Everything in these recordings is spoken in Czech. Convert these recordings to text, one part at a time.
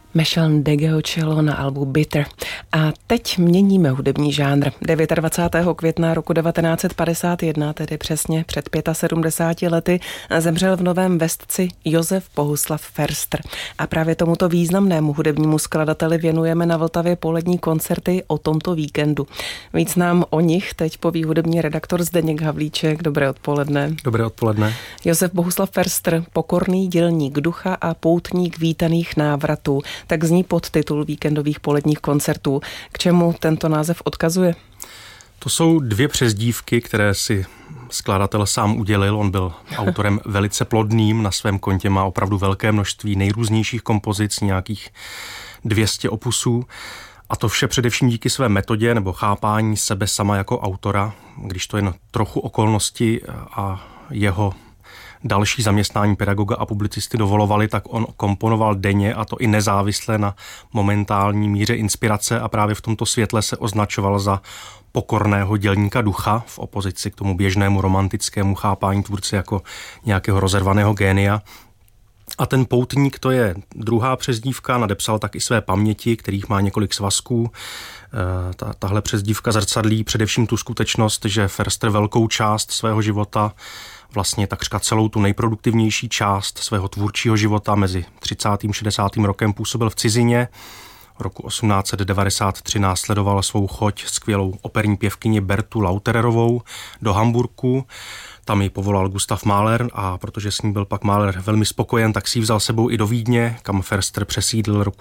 Mešan Degeocello na albu Bitter. A teď měníme hudební žánr. 29. května roku 1951, tedy přesně před 75 lety, zemřel v Novém Vestci Josef Bohuslav Förster. A právě tomuto významnému hudebnímu skladateli věnujeme na Vltavě polední koncerty o tomto víkendu. Víc nám o nich teď poví hudební redaktor Zdeněk Havlíček. Dobré odpoledne. Dobré odpoledne. Josef Bohuslav Förster, pokorný dělník ducha a poutník vítaných návratů. Tak zní podtitul víkendových poledních koncertů. K čemu tento název odkazuje? To jsou dvě přezdívky, které si skladatel sám udělil. On byl autorem velice plodným, na svém kontě má opravdu velké množství nejrůznějších kompozic, nějakých 200 opusů. A to vše především díky své metodě nebo chápání sebe sama jako autora, když to jen trochu okolnosti a jeho další zaměstnání pedagoga a publicisty dovolovali, tak on komponoval denně, a to i nezávisle na momentální míře inspirace, a právě v tomto světle se označoval za pokorného dělníka ducha v opozici k tomu běžnému romantickému chápání tvůrce jako nějakého rozervaného génia. A ten poutník, to je druhá přezdívka, nadepsal tak i své paměti, kterých má několik svazků. Tahle přezdívka zrcadlí především tu skutečnost, že Förster velkou část svého života, vlastně takřka celou tu nejproduktivnější část svého tvůrčího života mezi 30. a 60. rokem působil v cizině. V roku 1893 následoval svou choť skvělou operní pěvkyni Bertu Lautererovou do Hamburku. Tam ji povolal Gustav Mahler, a protože s ním byl pak Mahler velmi spokojen, tak si ji vzal sebou i do Vídně, kam Förster přesídlil roku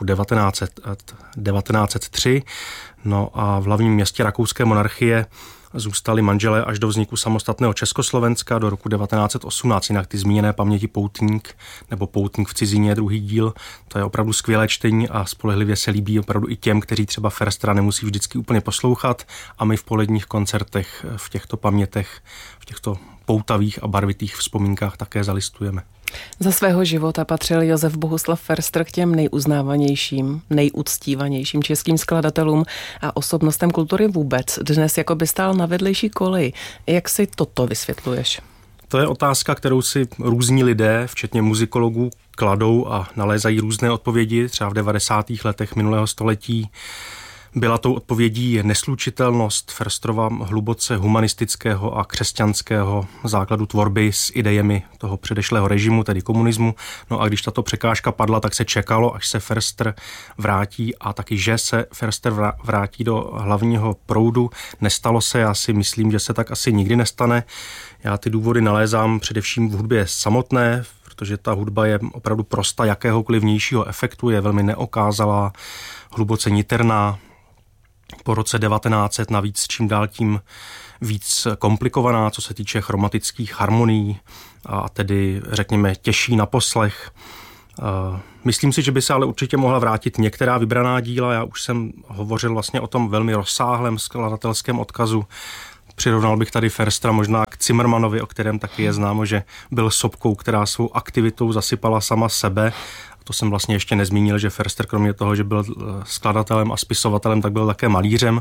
1903. No a v hlavním městě rakouské monarchie zůstali manželé až do vzniku samostatného Československa do roku 1918. Jinak ty zmíněné paměti Poutník nebo Poutník v cizině, druhý díl, to je opravdu skvělé čtení a spolehlivě se líbí opravdu i těm, kteří třeba Förstera nemusí vždycky úplně poslouchat, a my v poledních koncertech v těchto pamětech, v těchto poutavých a barvitých vzpomínkách také zalistujeme. Za svého života patřil Josef Bohuslav Förster k těm nejuznávanějším, nejuctívanějším českým skladatelům a osobnostem kultury vůbec. Dnes jako by stál na vedlejší koleji. Jak si toto vysvětluješ? To je otázka, kterou si různí lidé, včetně muzikologů, kladou a nalézají různé odpovědi. Třeba v 90. letech minulého století byla tou odpovědí neslučitelnost Försterova hluboce humanistického a křesťanského základu tvorby s idejemi toho předešlého režimu, tedy komunismu. No a když tato překážka padla, tak se čekalo, až se Förster vrátí, a taky, že se Förster vrátí do hlavního proudu. Nestalo se, já si myslím, že se tak asi nikdy nestane. Já ty důvody nalézám především v hudbě samotné, protože ta hudba je opravdu prosta jakéhokoliv vnějšího efektu, je velmi neokázalá, hluboce niterná. Po roce 1900 navíc čím dál tím víc komplikovaná, co se týče chromatických harmonií, a tedy řekněme těžší na poslech. Myslím si, že by se ale určitě mohla vrátit některá vybraná díla. Já už jsem hovořil vlastně o tom velmi rozsáhlém skladatelském odkazu. Přirovnal bych tady Förstera možná k Zimmermannovi, o kterém taky je známo, že byl sopkou, která svou aktivitou zasypala sama sebe. To jsem vlastně ještě nezmínil, že Förster kromě toho, že byl skladatelem a spisovatelem, tak byl také malířem.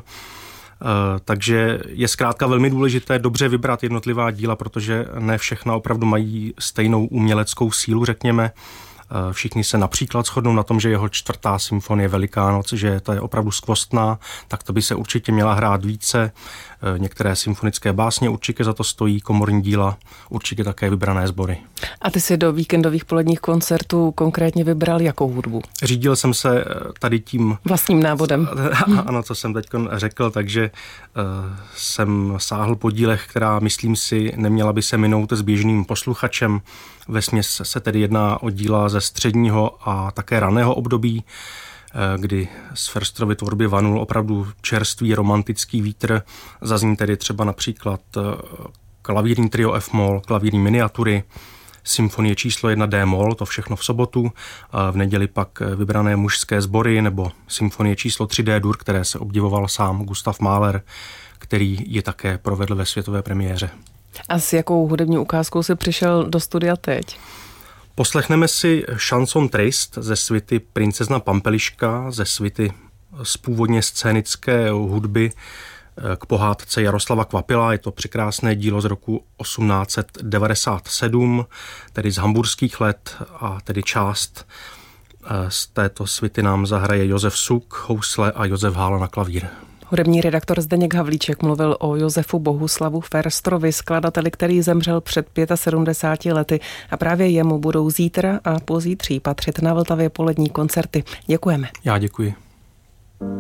Takže je zkrátka velmi důležité dobře vybrat jednotlivá díla, protože ne všechna opravdu mají stejnou uměleckou sílu, řekněme. Všichni se například shodnou na tom, že jeho 4. symfonie Veliká noc, že to je opravdu skvostná, tak to by se určitě měla hrát více. Některé symfonické básně určitě za to stojí, komorní díla, určitě také vybrané sbory. A ty si do víkendových poledních koncertů konkrétně vybral jakou hudbu? Řídil jsem se tady tím vlastním návodem. Ano, co jsem teď řekl, takže jsem sáhl po dílech, která, myslím si, neměla by se minout s běžným posluchačem. Vesměs se tedy jedná o díla ze středního a také raného období, kdy z Försterovy tvorby vanul opravdu čerstvý romantický vítr. Zazní tedy třeba například klavírní trio F-moll, klavírní miniatury, symfonie číslo 1 D-moll, to všechno v sobotu, a v neděli pak vybrané mužské sbory, nebo symfonie číslo 3 D-dur, které se obdivoval sám Gustav Mahler, který ji také provedl ve světové premiéře. A s jakou hudební ukázkou si přišel do studia teď? Poslechneme si Chanson triste ze suity Princezna Pampeliška, ze suity z původně scénické hudby k pohádce Jaroslava Kvapila. Je to překrásné dílo z roku 1897, tedy z hamburských let, a tedy část Z této svity nám zahraje Josef Suk, housle a Josef Hála na klavír. Hudební redaktor Zdeněk Havlíček mluvil o Josefu Bohuslavu Ferstrovi, skladateli, který zemřel před 75 lety, a právě jemu budou zítra a pozítří patřit na Vltavě polední koncerty. Děkujeme. Já děkuji.